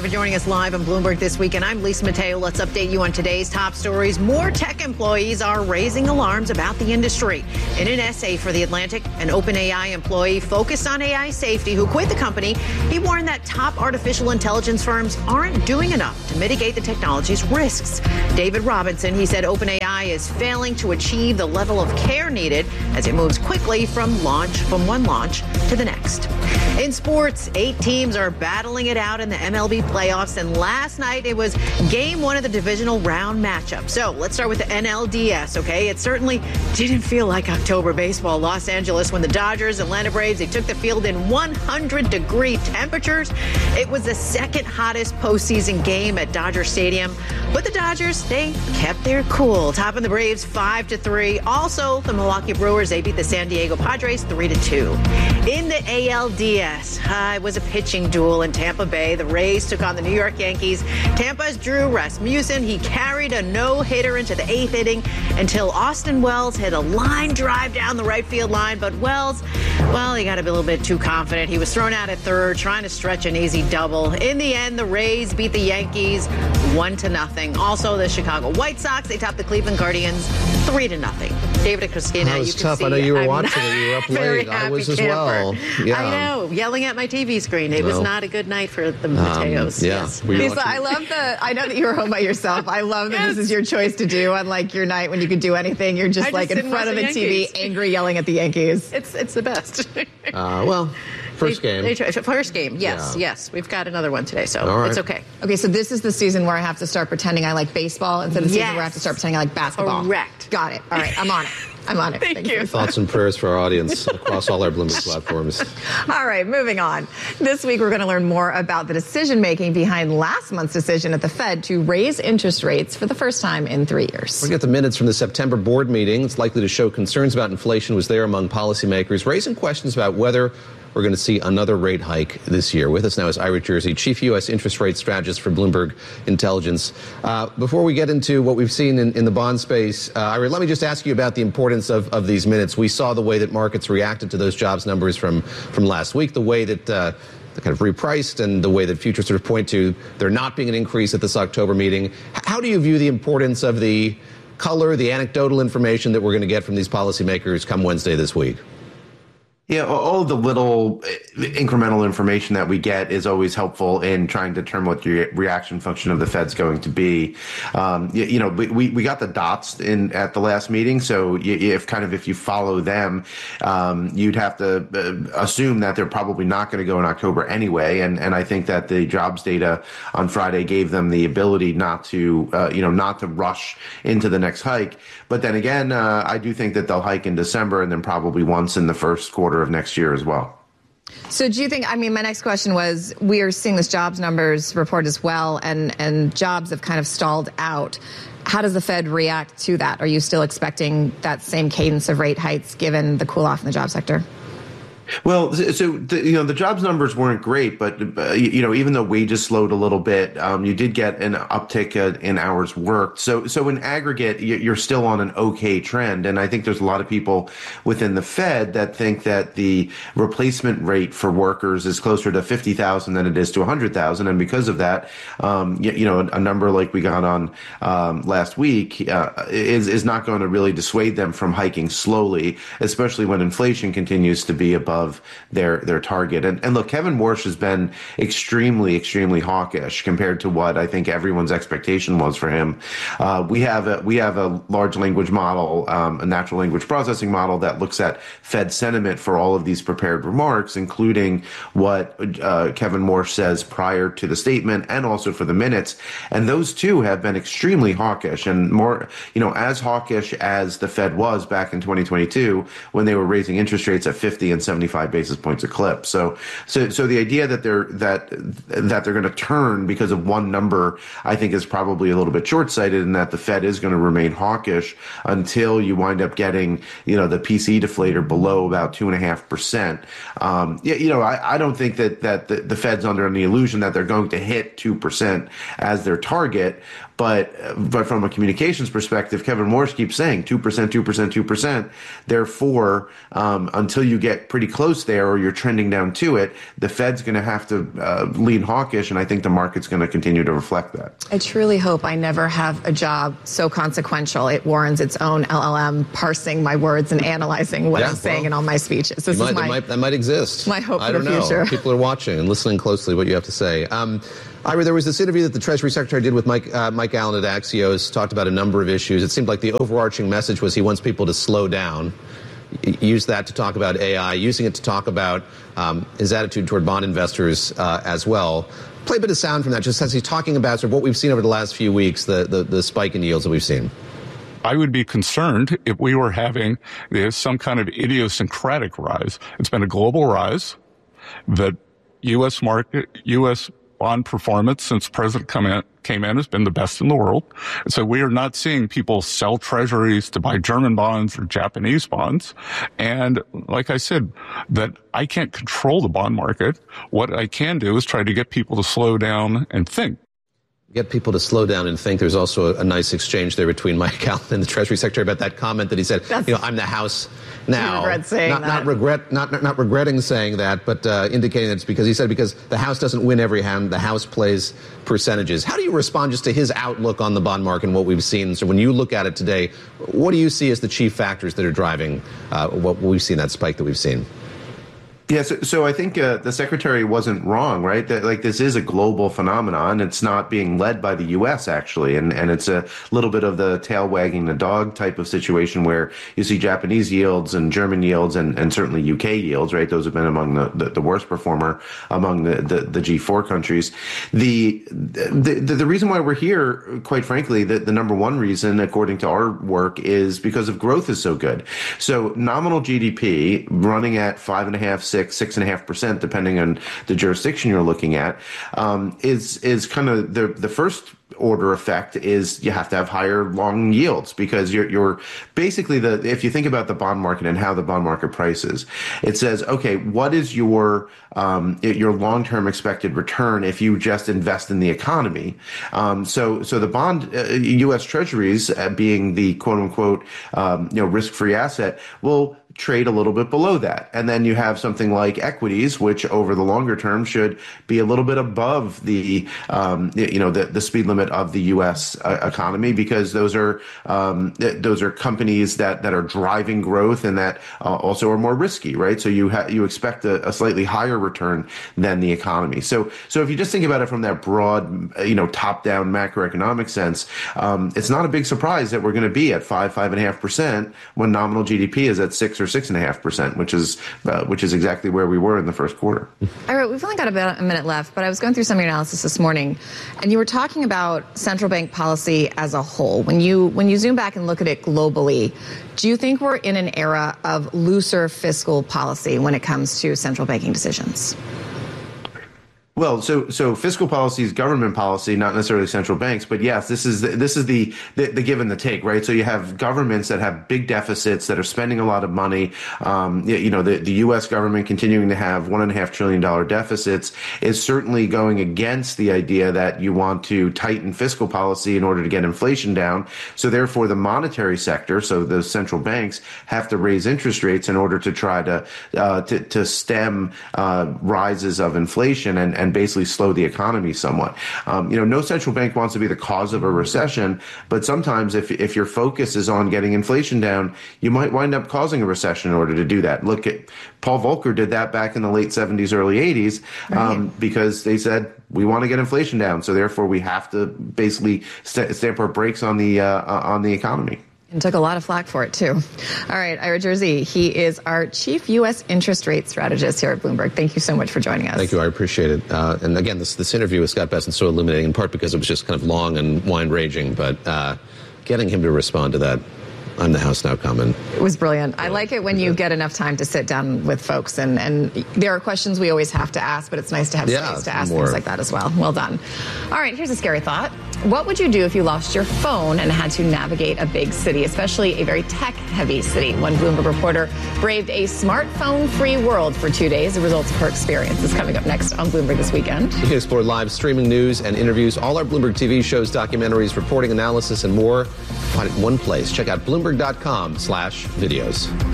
for joining us live on Bloomberg This Week. And I'm Lisa Mateo. Let's update you on today's top stories. More tech employees are raising alarms about the industry. In an essay for The Atlantic, an OpenAI employee focused on AI safety who quit the company, he warned that top artificial intelligence firms aren't doing enough to mitigate the technology's risks. David Robinson, he said OpenAI is failing to achieve the level of care needed as it moves quickly from one launch to the next. In sports, 8 teams are battling it out in the MLB playoffs, and last night it was game 1 of the divisional round matchup. So let's start with the NLDS, okay? It certainly didn't feel like October baseball. Los Angeles, when the Dodgers, Atlanta Braves, they took the field in 100-degree temperatures. It was the second hottest postseason game at Dodger Stadium, but the Dodgers, they kept their cool, topping the Braves 5-3. Also, the Milwaukee Brewers, they beat the San Diego Padres 3-2. In the ALDS, it was a pitching duel in Tampa Bay. The Rays took on the New York Yankees. Tampa's Drew Rasmussen, he carried a no-hitter into the 8th inning until Austin Wells hit a line drive down the right field line. But Wells, well, he got a little bit too confident. He was thrown out at third, trying to stretch an easy double. In the end, the Rays beat the Yankees 1-0. Also, the Chicago White Sox, they topped the Cleveland Guardians 3-0. David Christina, that was tough. I know you were watching it. You were up late. I was as well. Yeah. I know, yelling at my TV screen. It was not a good night for the Mateos. Yes. Lisa, I love I know that you were home by yourself. I love that this is your choice to do on like your night when you could do anything. You're just like in front of the TV, angry, yelling at the Yankees. It's the best. First game. First game, yes, yes. We've got another one today, so it's okay. Okay, so this is the season where I have to start pretending I like baseball instead of the season where I have to start pretending I like basketball. Correct. Got it. All right, I'm on it. I'm on it. Thank you. Thoughts and prayers for our audience across all our Bloomberg platforms. All right, moving on. This week, we're going to learn more about the decision-making behind last month's decision at the Fed to raise interest rates for the first time in 3 years. We'll get the minutes from the September board meeting. It's likely to show concerns about inflation was there among policymakers, raising questions about whether we're going to see another rate hike this year. With us now is Ira Jersey, Chief U.S. Interest Rate Strategist for Bloomberg Intelligence. Before we get into what we've seen in the bond space, Ira, let me just ask you about the importance of these minutes. We saw the way that markets reacted to those jobs numbers from last week, the way that they kind of repriced and the way that futures sort of point to there not being an increase at this October meeting. How do you view the importance of the color, the anecdotal information that we're going to get from these policymakers come Wednesday this week? Yeah, all the little incremental information that we get is always helpful in trying to determine what the reaction function of the Fed's going to be. We got the dots at the last meeting, so if you follow them, you'd have to assume that they're probably not going to go in October anyway. And I think that the jobs data on Friday gave them the ability not to rush into the next hike. But then again, I do think that they'll hike in December and then probably once in the first quarter of next year as well. So do you think, my next question was, we are seeing this jobs numbers report as well, and jobs have kind of stalled out. How does the Fed react to that? Are you still expecting that same cadence of rate hikes given the cool off in the job sector? Well, so the jobs numbers weren't great, but even though wages slowed a little bit, you did get an uptick in hours worked. So in aggregate, you're still on an okay trend, and I think there's a lot of people within the Fed that think that the replacement rate for workers is closer to 50,000 than it is to 100,000, and because of that, a number like we got on last week is not going to really dissuade them from hiking slowly, especially when inflation continues to be above their target. And look, Kevin Warsh has been extremely, extremely hawkish compared to what I think everyone's expectation was for him. We have a large language model, a natural language processing model that looks at Fed sentiment for all of these prepared remarks, including what Kevin Warsh says prior to the statement and also for the minutes. And those two have been extremely hawkish and more, as hawkish as the Fed was back in 2022 when they were raising interest rates at 50 and 75 basis points a clip. So the idea that they're going to turn because of one number, I think, is probably a little bit short-sighted, and that the Fed is going to remain hawkish until you wind up getting, the PCE deflator below about 2.5%. I don't think that the Fed's under any illusion that they're going to hit 2% as their target. But from a communications perspective, Kevin Warsh keeps saying 2%, 2%, 2%. Therefore, until you get pretty close there or you're trending down to it, the Fed's going to have to lean hawkish, and I think the market's going to continue to reflect that. I truly hope I never have a job so consequential it warrants its own LLM parsing my words and analyzing what I'm saying in all my speeches. That might exist. My hope for the future. I don't know. People are watching and listening closely what you have to say. Ira, there was this interview that the Treasury Secretary did with Mike Allen at Axios, talked about a number of issues. It seemed like the overarching message was he wants people to slow down, use that to talk about AI, using it to talk about his attitude toward bond investors as well. Play a bit of sound from that, just as he's talking about sort of what we've seen over the last few weeks, the spike in yields that we've seen. I would be concerned if we were having some kind of idiosyncratic rise. It's been a global rise. The U.S. bond performance since the president came in has been the best in the world. And so we are not seeing people sell treasuries to buy German bonds or Japanese bonds. And like I said, that I can't control the bond market. What I can do is try to get people to slow down and think. Get people to slow down and think. There's also a nice exchange there between Mike Allen and the Treasury Secretary about that comment that he said, I'm the House now. Regret saying not regretting saying that, but indicating that it's because he said because the House doesn't win every hand, the House plays percentages. How do you respond just to his outlook on the bond market and what we've seen? So when you look at it today, what do you see as the chief factors that are driving what we've seen, that spike that we've seen? Yeah, so I think the secretary wasn't wrong, right? That this is a global phenomenon. It's not being led by the U.S. actually, and it's a little bit of the tail wagging the dog type of situation where you see Japanese yields and German yields and certainly UK yields, right? Those have been among the worst performer among the G4 countries. The reason why we're here, quite frankly, the number one reason, according to our work, is because of growth is so good. So nominal GDP running at 6.5%, depending on the jurisdiction you're looking at, is kind of the first order effect is you have to have higher long yields because you're basically if you think about the bond market and how the bond market prices, it says, okay, what is your long-term expected return if you just invest in the economy? So the bond, U.S. Treasuries being the quote unquote, risk-free asset will trade a little bit below that. And then you have something like equities, which over the longer term should be a little bit above the speed limit of the U.S. economy, because those are companies that are driving growth and that also are more risky, right? So you expect a slightly higher return than the economy. So if you just think about it from that broad, top-down macroeconomic sense, it's not a big surprise that we're going to be at 5.5% when nominal GDP is at 6 or 6.5%, which is exactly where we were in the first quarter. All right, we've only got about a minute left, but I was going through some of your analysis this morning, and you were talking about central bank policy as a whole. When you zoom back and look at it globally, do you think we're in an era of looser fiscal policy when it comes to central banking decisions? Well, so fiscal policy is government policy, not necessarily central banks. But yes, this is the give and the take, right? So you have governments that have big deficits that are spending a lot of money. The U.S. government continuing to have $1.5 trillion deficits is certainly going against the idea that you want to tighten fiscal policy in order to get inflation down. So therefore, the monetary sector, so the central banks, have to raise interest rates in order to try to stem rises of inflation and basically slow the economy somewhat. No central bank wants to be the cause of a recession, but sometimes if your focus is on getting inflation down, you might wind up causing a recession in order to do that. Look at Paul Volcker did that back in the late 70s, early 80s, because they said, we want to get inflation down, so therefore we have to basically stamp our brakes on the economy. And took a lot of flack for it, too. All right, Ira Jersey, he is our chief U.S. interest rate strategist here at Bloomberg. Thank you so much for joining us. Thank you. I appreciate it. And again, this interview with Scott Bessent is so illuminating, in part because it was just kind of long and wide-ranging, but getting him to respond to that "I'm the House now" comment. It was brilliant. I like it when you get enough time to sit down with folks, and there are questions we always have to ask, but it's nice to have space to ask things like that as well. Well done. All right, here's a scary thought. What would you do if you lost your phone and had to navigate a big city, especially a very tech-heavy city? One Bloomberg reporter braved a smartphone-free world for 2 days. The results of her experience is coming up next on Bloomberg This Weekend. You can explore live streaming news and interviews, all our Bloomberg TV shows, documentaries, reporting, analysis, and more. Find it in one place. Check out Bloomberg.com/videos.